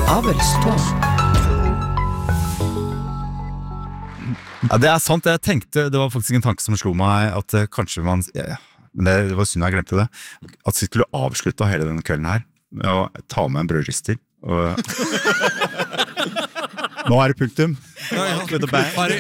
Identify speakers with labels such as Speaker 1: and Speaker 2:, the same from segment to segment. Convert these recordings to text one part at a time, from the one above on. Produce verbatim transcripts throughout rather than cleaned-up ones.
Speaker 1: Averstå.
Speaker 2: Ja, det er sant, jeg tenkte, det var faktisk en tanke som slo meg, at uh, kanskje man, ja, men det, det var synd jeg glemte det, at vi skulle avslutte hele denne kvelden her, med å ta med en brødrister, og nå er det punktum.
Speaker 3: With a bang.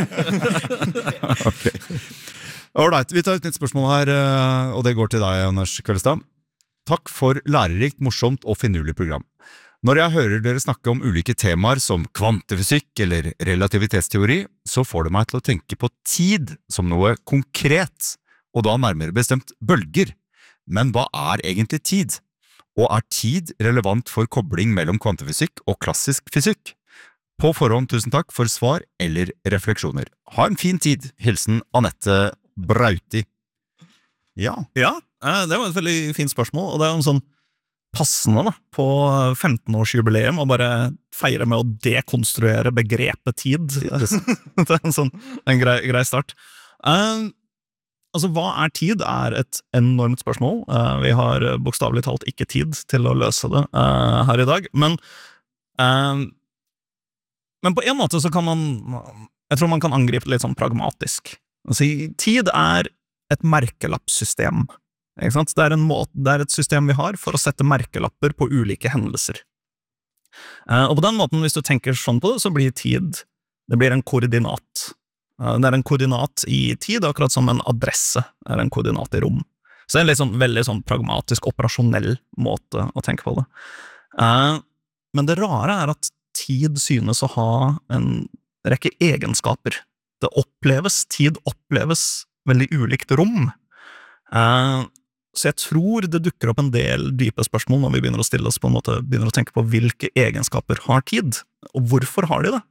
Speaker 2: Ok. Alright, vi tar et nytt spørsmål her, uh, og det går til deg, Anders Kvellestad. Takk for lærerikt, morsomt og finurlig program. Når jeg hører dere snakke om ulike temaer som kvantefysikk eller relativitetsteori, så får det meg til å tenke på tid som noe konkret, og da nærmere bestemt bølger. Men hva er egentlig tid? Og er tid relevant for kobling mellom kvantefysikk og klassisk fysikk? På forhånd, tusen takk for svar eller refleksjoner. Ha en fin tid. Hilsen Annette Brauti. Ja.
Speaker 3: Ja, det var et veldig fint spørsmål, og det er jo en sånn passende da, på femten-årsjubileum og bare feire med å dekonstruere begrepet tid. Det er en sånn en grei, grei start. Uh, altså, hva er tid er et enormt spørsmål. Uh, vi har bokstavelig talt ikke tid til å løse det uh, her i dag, men uh, men på en måte så kan man, jeg tror man kan angripe det litt sånn pragmatisk. Altså, tid er et merkelappsystem. Ikke sant? Det er, en måte, det er et system vi har for å sette merkelapper på ulike hendelser. Uh, og på den måten, hvis du tenker sånn på det, så blir tid, det blir en koordinat. Uh, det er en koordinat i tid, akkurat som en adresse er en koordinat i rom. Så det er en litt sånn, veldig sånn pragmatisk, operasjonell måte å tenke på det. Uh, men det rare er at tid synes å ha en rekke egenskaper. Det oppleves, tid oppleves veldig ulikt rom. Uh, Så jeg tror det dukker opp en del dype spørsmål når vi begynner å stille oss på en måte, begynner å tenke på hvilke egenskaper har tid, og hvorfor har de det?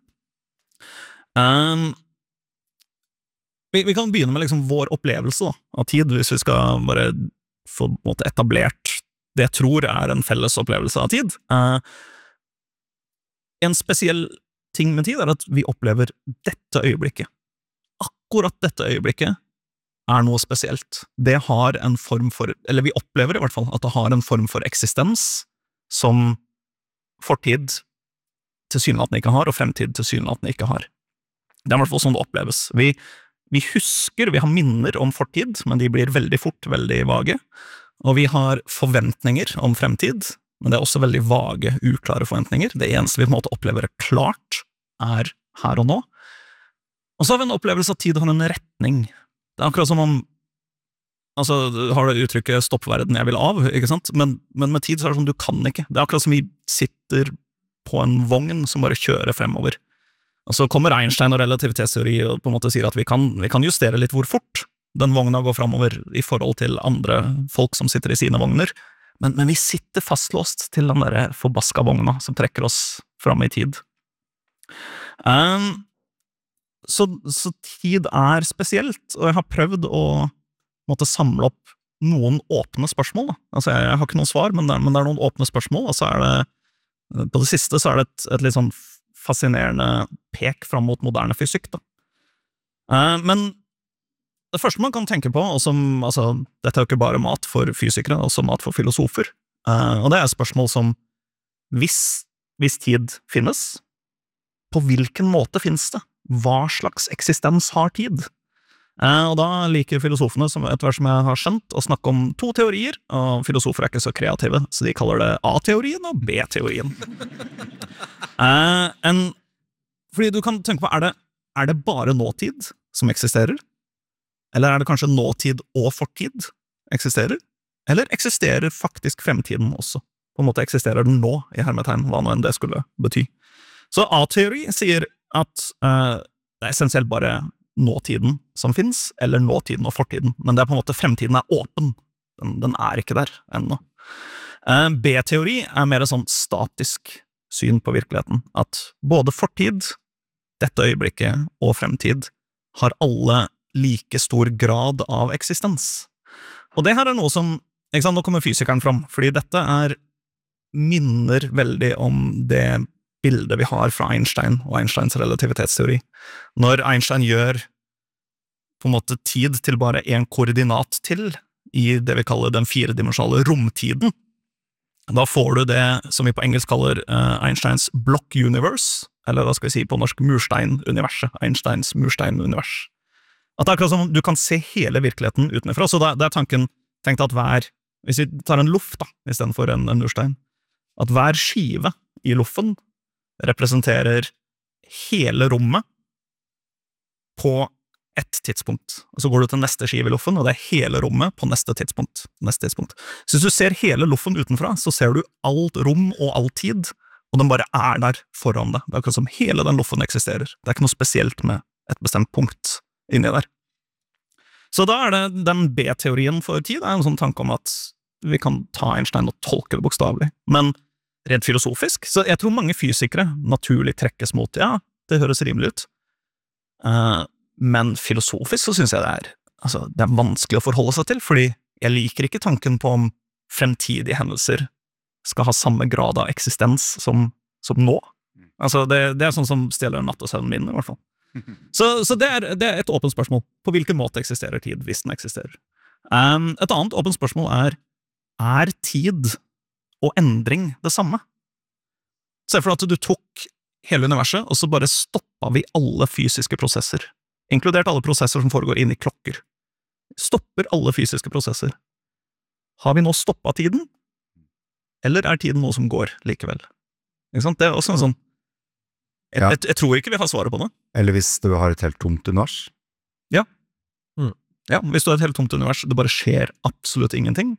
Speaker 3: Um, vi, vi kan begynne med liksom vår opplevelse da, av tid, hvis vi skal bare få på en måte etablert det jeg tror er en felles opplevelse av tid. Uh, en spesiell ting med tid er at vi opplever dette øyeblikket. Akkurat dette øyeblikket er noe spesielt. Det har en form for, eller vi opplever i hvert fall, at det har en form for eksistens som fortid tilsynelatende ikke har, og fremtid tilsynelatende ikke har. Det er i hvert fall sånn det oppleves. Vi, vi husker, vi har minner om fortid, men de blir veldig fort, veldig vage, og vi har forventninger om fremtid, men det er også veldig vage, uklare forventninger. Det eneste vi på en måte opplever klart, er her og nå. Og så har vi en opplevelse at tid har en retning. Det er akkurat som om, altså, har det uttrykket stopp verden jeg vil av, ikke sant? Men, men med tid så er det sånn, du kan ikke. Det er akkurat som vi sitter på en vogn som bare kjører fremover. Og så kommer Einstein og relativitetsteori og på en måte sier at vi kan, vi kan justere litt hvor fort den vogna går fremover i forhold til andre folk som sitter i sine vogner. Men, men vi sitter fastlåst til den der forbaska vogna som trekker oss fram i tid. Um, Så, så tid er spesielt, og jeg har prøvd å måtte samle opp noen åpne spørsmål. Da. Altså, jeg, jeg har ikke noen svar, men det, er, men det er noen åpne spørsmål, og så er det, på det siste så er det et, et litt sånn fascinerende pek fram mot moderne fysikk. Da. Uh, men det første man kan tenke på, og som, altså, dette er jo ikke bare mat for fysikere, det er også mat for filosofer, uh, og det er spørsmål som, hvis, hvis tid finnes, på hvilken måte finnes det? Hva slags eksistens har tid? Eh, og da liker filosofene, som etter hvert som jeg har skjønt, å snakke om to teorier, og filosofer er ikke så kreative, så de kaller det A-teorien og B-teorien. eh, en, fordi du kan tenke på, er det, er det bare nåtid som eksisterer? Eller er det kanskje nåtid og fortid eksisterer? Eller eksisterer faktisk fremtiden også? På en måte eksisterer den nå, i hermetegn, hva nå enn det skulle bety. Så A-teori sier at uh, det er essensielt bare nåtiden som finnes, eller nåtiden og fortiden, men det er på en måte fremtiden er åpen, den, den er ikke der ennå. Uh, B-teori er mer sånn statisk syn på virkeligheten, at både fortid, dette øyeblikket og fremtid har alle like stor grad av eksistens. Og det her er noe som, ikke sant, nå kommer fysikeren fram, fordi dette er minner veldig om det bildet vi har fra Einstein og Einsteins relativitetsteori. Når Einstein gjør på en måte tid til bare en koordinat til i det vi kaller den firedimensjonale romtiden, Da får du det som vi på engelsk kaller uh, Einsteins block universe, eller hva skal vi si på norsk murstein-universet, Einsteins murstein-univers. At det er akkurat som du kan se hele virkeligheten utenfra, så det, det er tanken, tenk at hver, hvis vi tar en luft da, i stedet for en, en murstein, at hver skive i luffen representerer hele rommet på ett tidspunkt, og så går du til neste skive i luffen, og det er hele rommet på neste tidspunkt. Neste tidspunkt. Så hvis du ser hele luffen utenfra, så ser du alt rom og all tid, og den bare er der foran deg. Det er akkurat som hele den luffen eksisterer. Det er ikke noe spesielt med et bestemt punkt inni der. Så da er det den B-teorien for tid, det er en sånn tanke om at vi kan ta Einstein og tolke det bokstavelig. Men rent filosofisk, så jeg tror mange fysikere naturlig trekkes mot, ja, det høres rimelig ut. Uh, Men filosofisk så synes jeg det er, altså, det er vanskelig å forholde seg til, fordi jeg liker ikke tanken på om fremtidige hendelser skal ha samme grad av eksistens som, som nå. Altså, det, det er sånn som stjeler nattesøvnen min, i hvert fall. Så, så det, er, det er et åpent spørsmål. På hvilken måte eksisterer tid, hvis den eksisterer? Um, et annet åpent spørsmål er, er tid og endring det samme? Se for at du tok hele universet, og så bare stoppet vi alle fysiske prosesser. Inkludert alle prosesser som foregår inn i klokker. Stopper alle fysiske prosesser. Har vi nå stoppet tiden? Eller er tiden noe som går likevel? Ikke sant? Det er også en sånn... Jeg,
Speaker 2: Ja.
Speaker 3: jeg, jeg tror ikke vi har svaret på det.
Speaker 2: Eller hvis du har et helt tomt univers.
Speaker 3: Ja. Mm. Ja, hvis du har et helt tomt univers, det bare skjer absolutt ingenting,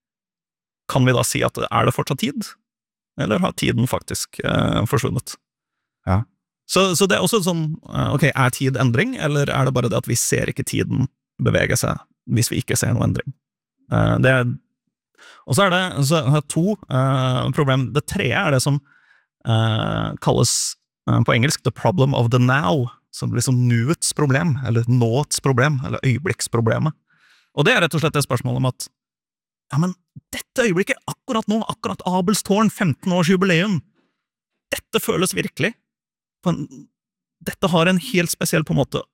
Speaker 3: kan vi da si at er det fortsatt tid? Eller har tiden faktisk eh, forsvunnet?
Speaker 2: Ja.
Speaker 3: Så, så det er også sånn, ok, er tid endring, eller er det bare det at vi ser ikke tiden bevege seg, hvis vi ikke ser noe endring? Uh, det er, og så er det så er det to uh, problem. Det tredje er det som uh, kalles uh, på engelsk the problem of the now, som liksom nuets problem, eller nåets problem, eller øyeblikksproblemet. Og det er rett og slett det spørsmålet om at, ja, men dette øyeblikket, akkurat nå, akkurat Abels tårn, femten års jubileum, dette føles virkelig. En, dette har en helt spesiell på en måte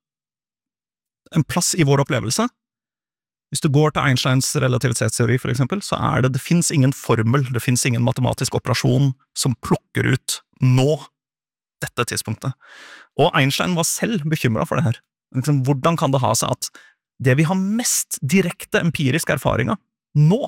Speaker 3: en plass i vår opplevelse. Hvis du går til Einsteins relativitetsteori for eksempel, så er det, det finnes ingen formel, det finnes ingen matematisk operasjon som plukker ut nå, dette tidspunktet. Og Einstein var selv bekymret for det her. Liksom, hvordan kan det ha seg at det vi har mest direkte empirisk erfaring av, nå,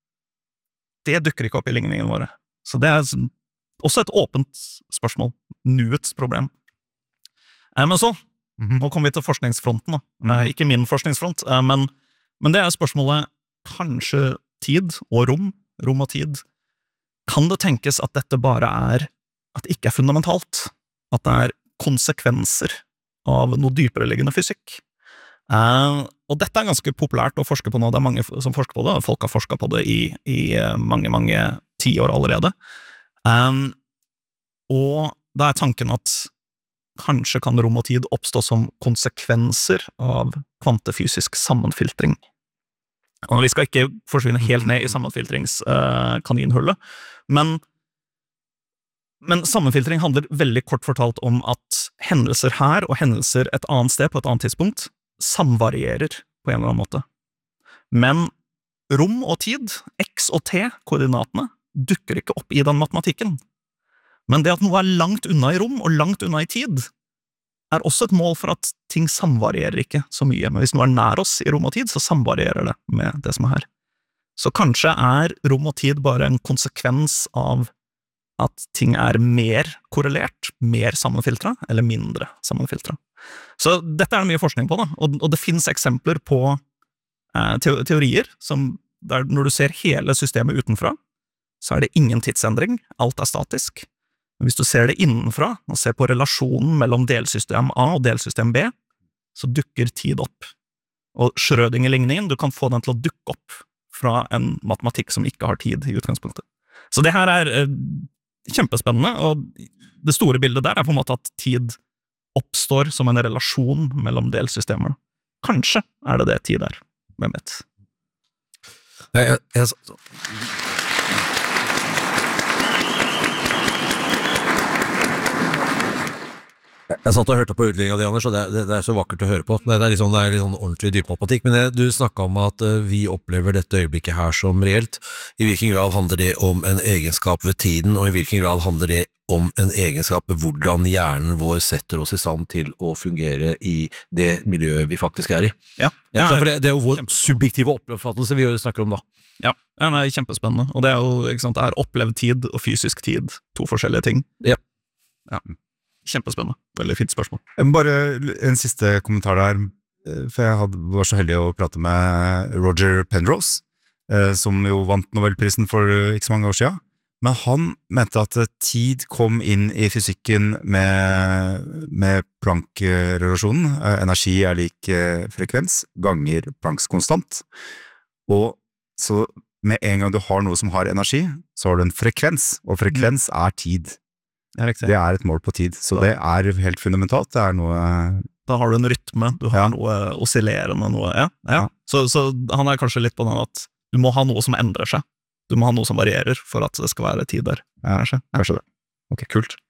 Speaker 3: det dukker ikke opp i ligningene våre. Så det er også et åpent spørsmål, nuets problem. Eh, men så, mm-hmm. nå kommer vi til forskningsfronten da. Eh, ikke min forskningsfront, eh, men, men det er spørsmålet, kanskje tid og rom, rom og tid, kan det tenkes at dette bare er, at det ikke er fundamentalt, at det er konsekvenser av noe dypere liggende fysikk? Eh, og dette er ganske populært å forske på nå, det er mange som forsker på det, og folk har forsket på det i, i mange, mange tiår allerede. Um, og da er tanken at kanskje kan rom og tid oppstå som konsekvenser av kvantefysisk sammenfiltring. Og vi skal ikke forsvinne helt ned i sammenfiltringskaninhullet, uh, men, men sammenfiltring handler veldig kort fortalt om at hendelser her og hendelser et annet sted på et annet tidspunkt samvarierer på en eller annen måte. Men rom og tid, x og t, koordinatene, dukker ikke opp i den matematikken. Men det at noe er langt unna i rom og langt unna i tid, er også et mål for at ting samvarierer ikke så mye. Men hvis noe er nær oss i rom og tid, så samvarierer det med det som er her. Så kanskje er rom og tid bare en konsekvens av at ting er mer korrelert, mer sammenfiltret, eller mindre sammenfiltret. Så dette er det mye forskning på, da. Og, og det finnes eksempler på eh, teorier som, der når du ser hele systemet utenfra, så er det ingen tidsendring, alt er statisk. Men hvis du ser det innenfra, og ser på relasjonen mellom delsystem A og delsystem B, så dukker tid opp. Og Schrödinger-ligningen, du kan få den til å dukke opp fra en matematikk som ikke har tid i utgangspunktet. Så det her er eh, kjempespennende, og det store bildet der er på en måte at tid oppstår som en relasjon mellom delsystemer. Kanskje er det det tid er, hvem vet?
Speaker 1: Jeg, jeg, Jeg satt og hørte på utlegginga di, Anders, og det, det, det er så vakkert å høre på. Det, det er litt sånn, det er litt sånn ordentlig dypmatematikk, men det, du snakket om at uh, vi opplever dette øyeblikket her som reelt. I hvilken grad handler det om en egenskap ved tiden, og i hvilken grad handler det om en egenskap ved hvordan hjernen vår setter oss i stand til å fungere i det miljøet vi faktisk er i.
Speaker 3: Ja, ja
Speaker 1: for det, det er jo vår subjektive oppfattelse vi snakker om da.
Speaker 3: Ja, ja det er kjempespennende, og det er jo, ikke sant, det er opplevd tid og fysisk tid, to forskjellige ting.
Speaker 1: Ja.
Speaker 3: Ja, kjempespennende, veldig fint spørsmål.
Speaker 2: Bare en siste kommentar der, for jeg hadde, var så heldig å prate med Roger Penrose, som jo vant Nobelprisen for ikke så mange år siden. Men han mente at tid kom inn i fysikken med, med Planck-relasjonen. Energi er lik frekvens, ganger Plancks konstant. Og så med en gang du har noe som har energi, så har du en frekvens, og frekvens er tid. Det er et mål på tid, så det er helt fundamentalt. Det er noe...
Speaker 3: Da har du en rytme, du har
Speaker 2: ja.
Speaker 3: noe oscillerende, noe, ja. ja. Så, så han er kanskje litt på den at du må ha noe som endrer seg. Du må ha noe som varierer for at det skal være tid der.
Speaker 2: Ja, kanskje, kanskje det.
Speaker 3: Ok, kult.